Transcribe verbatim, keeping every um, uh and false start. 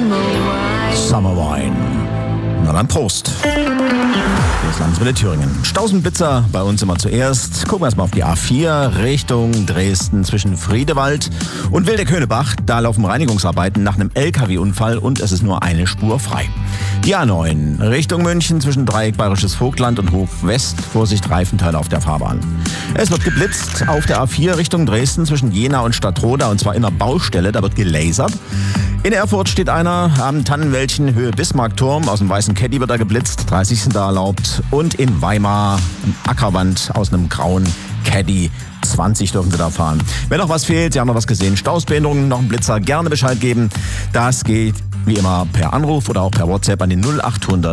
Summer Wine. Na dann Prost. Hier ist Landeswelle Thüringen. Stausenblitzer bei uns immer zuerst. Gucken wir erstmal auf die A vier Richtung Dresden zwischen Friedewald und Wildeköhnebach. Da laufen Reinigungsarbeiten nach einem L K W-Unfall und es ist nur eine Spur frei. Die A neun Richtung München zwischen Dreieck Bayerisches Vogtland und Hof West. Vorsicht, Reifenteile auf der Fahrbahn. Es wird geblitzt auf der A vier Richtung Dresden zwischen Jena und Stadtroda und zwar in einer Baustelle. Da wird gelasert. In Erfurt steht einer am Tannenwäldchen Höhe Bismarckturm. Aus dem weißen Caddy wird er geblitzt. dreißig sind da erlaubt. Und in Weimar ein Ackerwand aus einem grauen Caddy. zwanzig dürfen Sie da fahren. Wenn noch was fehlt, Sie haben noch was gesehen, Stausbehinderungen, noch einen Blitzer, gerne Bescheid geben. Das geht wie immer per Anruf oder auch per WhatsApp an die null acht hundert